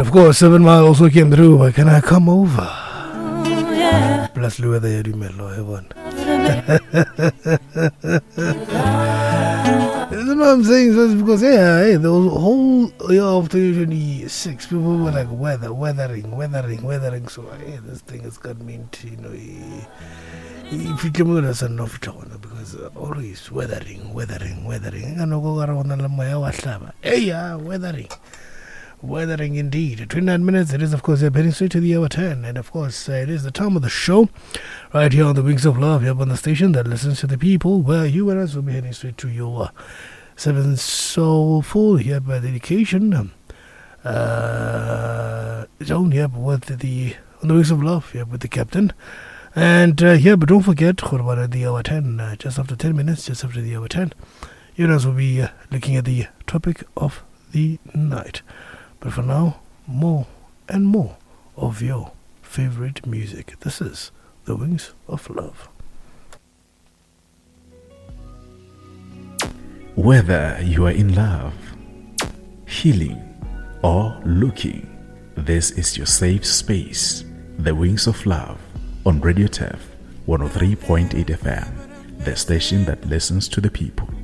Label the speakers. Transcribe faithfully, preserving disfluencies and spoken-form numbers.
Speaker 1: Of course, Seven Mile also came through. But can I come over? Oh, yeah. Bless the weather, you mellow heaven. That's what I'm saying. So it's because, yeah, hey, the whole year of twenty twenty-six, people were like, weather, weathering, weathering, weathering. So, hey, this thing has got me into, you know, if you come with us enough because uh, always weathering, weathering, weathering. I know go around the hey, yeah, weathering. Weathering indeed. twenty-nine minutes. It is, of course, heading straight to the hour ten. And, of course, uh, it is the time of the show right here on the Wings of Love, here on the station that listens to the people, where you and us will be heading straight to your uh, seven soulful here by dedication. Um, uh, zone here with the, on the Wings of Love here with the captain. And, uh, yeah, but don't forget, at the hour ten, uh, just after ten minutes, just after the hour ten, you and us will be uh, looking at the topic of the night. But for now, more and more of your favorite music. This is The Wings of Love.
Speaker 2: Whether you are in love, healing, or looking, this is your safe space. The Wings of Love on Radio T E F one oh three point eight F M, the station that listens to the people.